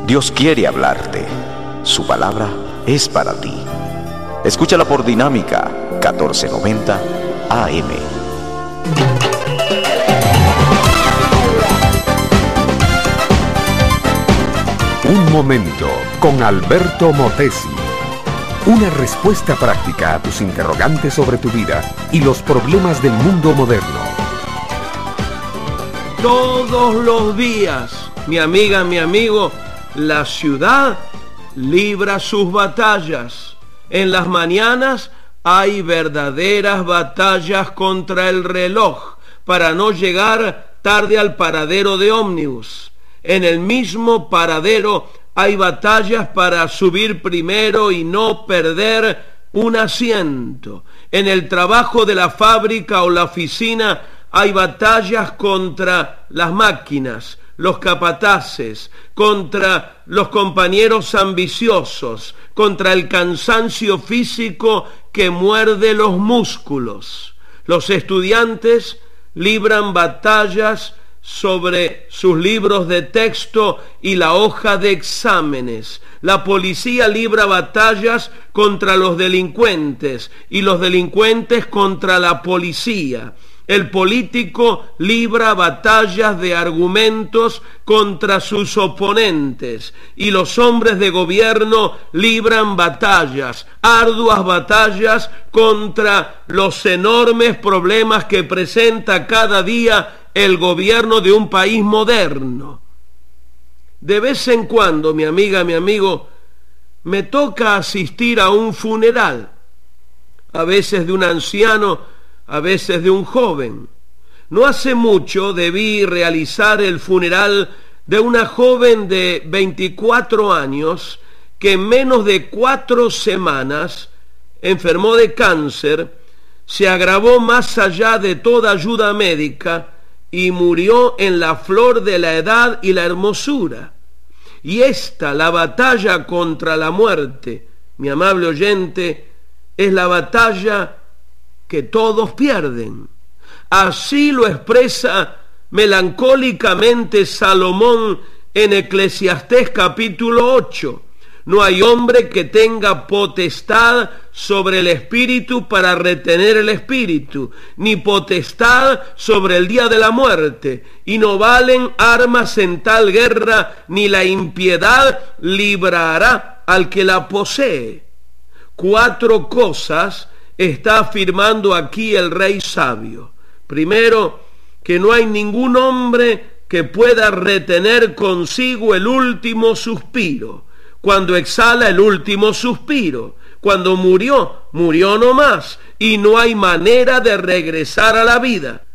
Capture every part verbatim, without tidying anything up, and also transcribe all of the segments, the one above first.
Dios quiere hablarte. Su palabra es para ti. Escúchala por Dinámica catorce noventa A M. Un momento con Alberto Motesi. Una respuesta práctica a tus interrogantes sobre tu vida y los problemas del mundo moderno. Todos los días, mi amiga, mi amigo, la ciudad libra sus batallas. En las mañanas hay verdaderas batallas contra el reloj para no llegar tarde al paradero de ómnibus. En el mismo paradero hay batallas para subir primero y no perder un asiento. En el trabajo de la fábrica o la oficina hay batallas contra las máquinas, los capataces, contra los compañeros ambiciosos, contra el cansancio físico que muerde los músculos. Los estudiantes libran batallas sobre sus libros de texto y la hoja de exámenes. La policía libra batallas contra los delincuentes y los delincuentes contra la policía. El político libra batallas de argumentos contra sus oponentes y los hombres de gobierno libran batallas, arduas batallas contra los enormes problemas que presenta cada día el gobierno de un país moderno. De vez en cuando, mi amiga, mi amigo, me toca asistir a un funeral, a veces de un anciano, a veces de un joven. No hace mucho debí realizar el funeral de una joven de veinticuatro años que en menos de cuatro semanas enfermó de cáncer, se agravó más allá de toda ayuda médica y murió en la flor de la edad y la hermosura. Y esta, la batalla contra la muerte, mi amable oyente, es la batalla que todos pierden. Así lo expresa melancólicamente Salomón en Eclesiastés capítulo ocho. No hay hombre que tenga potestad sobre el espíritu para retener el espíritu, ni potestad sobre el día de la muerte, y no valen armas en tal guerra, ni la impiedad librará al que la posee. Cuatro cosas está afirmando aquí el rey sabio. Primero, que no hay ningún hombre que pueda retener consigo el último suspiro. Cuando exhala el último suspiro, cuando murió, murió nomás, y no hay manera de regresar a la vida.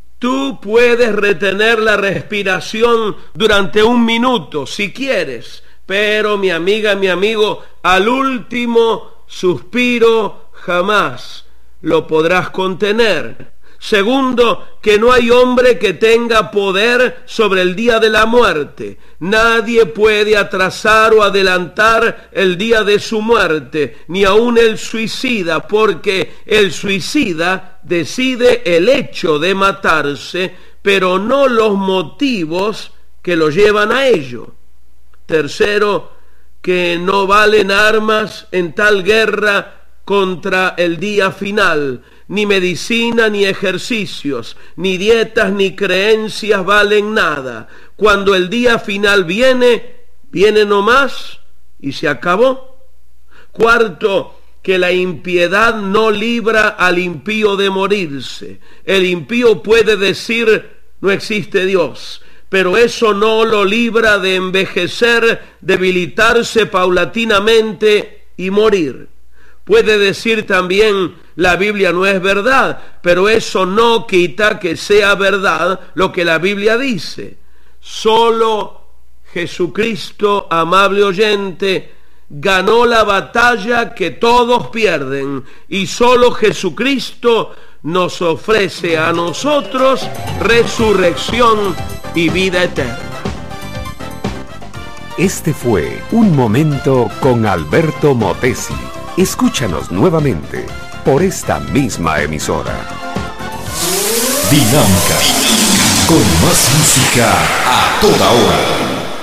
Tú puedes retener la respiración durante un minuto, si quieres, pero mi amiga, mi amigo, al último suspiro jamás lo podrás contener. Segundo, que no hay hombre que tenga poder sobre el día de la muerte. Nadie puede atrasar o adelantar el día de su muerte, ni aun el suicida, porque el suicida decide el hecho de matarse, pero no los motivos que lo llevan a ello. Tercero, que no valen armas en tal guerra contra el día final. Ni medicina, ni ejercicios, ni dietas, ni creencias valen nada. Cuando el día final viene, viene nomás y se acabó. Cuarto, que la impiedad no libra al impío de morirse. El impío puede decir, no existe Dios, pero eso no lo libra de envejecer, debilitarse paulatinamente y morir. Puede decir también, la Biblia no es verdad, pero eso no quita que sea verdad lo que la Biblia dice. Solo Jesucristo, amable oyente, ganó la batalla que todos pierden, y solo Jesucristo nos ofrece a nosotros resurrección y vida eterna. Este fue Un Momento con Alberto Motesi. Escúchanos nuevamente por esta misma emisora. Dinámica, con más música a toda hora.